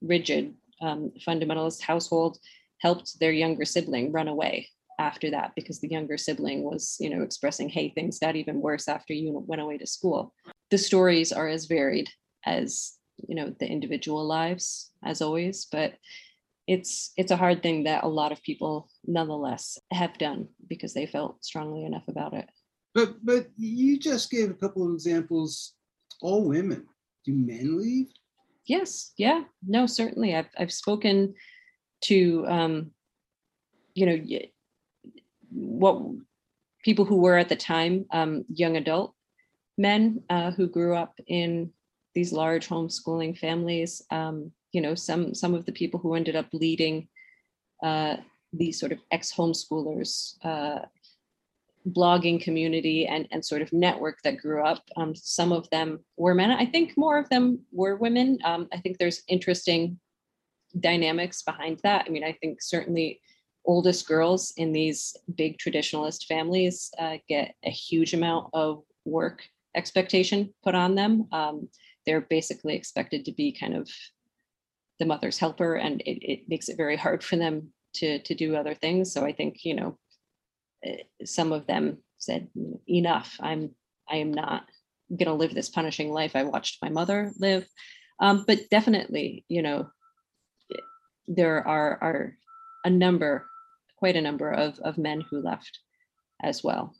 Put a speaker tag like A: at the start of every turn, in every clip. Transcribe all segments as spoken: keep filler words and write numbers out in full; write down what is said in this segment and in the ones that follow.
A: rigid um, fundamentalist household helped their younger sibling run away after that, because the younger sibling was, you know, expressing, hey, things got even worse after you went away to school. The stories are as varied as, you know, the individual lives, as always, but it's it's a hard thing that a lot of people nonetheless have done because they felt strongly enough about it.
B: But but you just gave a couple of examples. All women. Do men leave?
A: Yes. Yeah. No, certainly. I've I've spoken to um, you know, what people who were at the time um, young adult men uh, who grew up in these large homeschooling families. Um, you know, some some of the people who ended up leading uh, these sort of ex-homeschoolers uh, blogging community and, and sort of network that grew up. Um, some of them were men. I think more of them were women. Um, I think there's interesting dynamics behind that. I mean, I think certainly oldest girls in these big traditionalist families uh, get a huge amount of work expectation put on them. Um, they're basically expected to be kind of the mother's helper, and it, it makes it very hard for them to, to do other things. So I think, you know, some of them said, enough, I'm, I am not going to live this punishing life I watched my mother live. Um, but definitely, you know, there are, are a number, quite a number of, of men who left as well.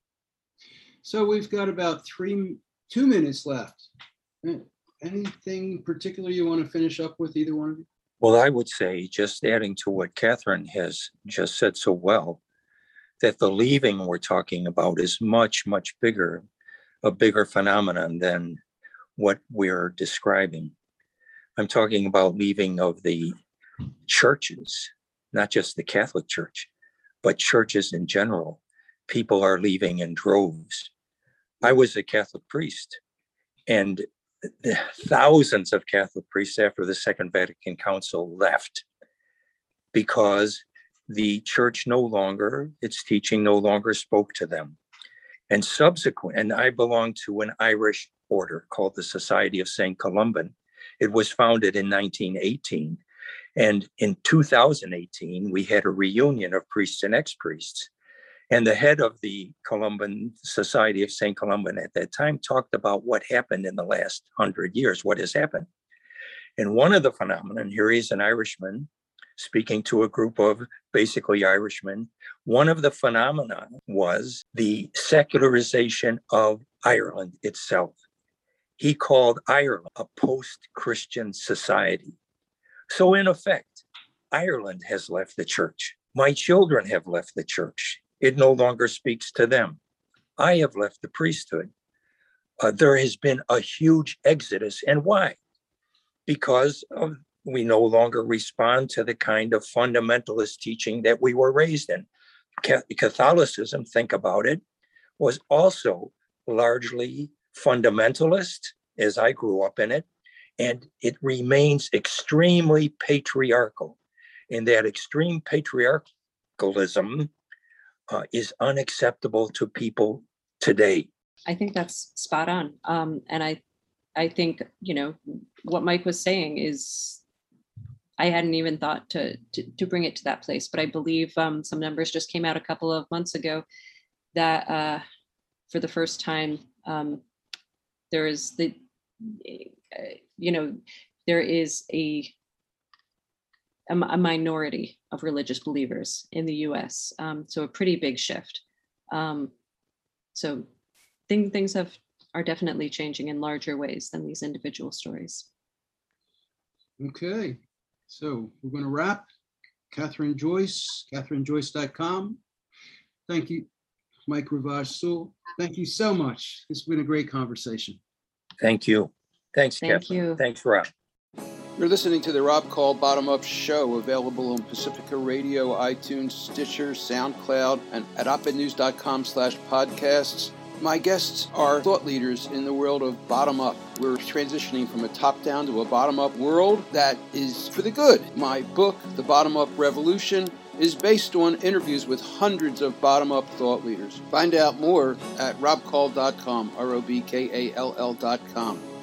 B: So we've got about three, two minutes left. Anything particular you want to finish up with, either one of you?
C: Well, I would say, just adding to what Catherine has just said so well, that the leaving we're talking about is much, much bigger, a bigger phenomenon than what we're describing. I'm talking about leaving of the churches, not just the Catholic Church, but churches in general. People are leaving in droves. I was a Catholic priest, and thousands of Catholic priests after the Second Vatican Council left because the church no longer, its teaching no longer spoke to them. And subsequent, and I belong to an Irish order called the Society of Saint Columban. It was founded in nineteen eighteen. And in two thousand eighteen, we had a reunion of priests and ex-priests. And the head of the Columban Society of Saint Columban at that time talked about what happened in the last hundred years, what has happened. And one of the phenomena, here he's an Irishman speaking to a group of basically Irishmen, one of the phenomena was the secularization of Ireland itself. He called Ireland a post-Christian society. So in effect, Ireland has left the church. My children have left the church. It no longer speaks to them. I have left the priesthood. Uh, there has been a huge exodus. And why? Because of, we no longer respond to the kind of fundamentalist teaching that we were raised in. Catholicism, think about it, was also largely fundamentalist, as I grew up in it, and it remains extremely patriarchal. And that extreme patriarchalism uh, is unacceptable to people today.
A: I think that's spot on. Um, and I, I think, you know, what Mike was saying is, I hadn't even thought to, to, to bring it to that place, but I believe um, some numbers just came out a couple of months ago that uh, for the first time, um, there is the, uh, you know, there is a, a, a minority of religious believers in the U S. Um, so a pretty big shift. Um, so things, things have, are definitely changing in larger ways than these individual stories.
B: Okay. So we're going to wrap. Catherine Joyce, catherine joyce dot com. Thank you, Mike Rivas-Sewell. Thank you so much. It's been a great conversation.
C: Thank you. Thanks,
A: Thank
C: Catherine.
A: you.
C: Thanks, Rob.
B: You're listening to the Rob Call Bottom Up Show, available on Pacifica Radio, iTunes, Stitcher, SoundCloud, and at op ed news dot com slash podcasts. My guests are thought leaders in the world of bottom-up. We're transitioning from a top-down to a bottom-up world that is for the good. My book, The Bottom-Up Revolution, is based on interviews with hundreds of bottom-up thought leaders. Find out more at rob kall dot com, R O B K A L L dot com.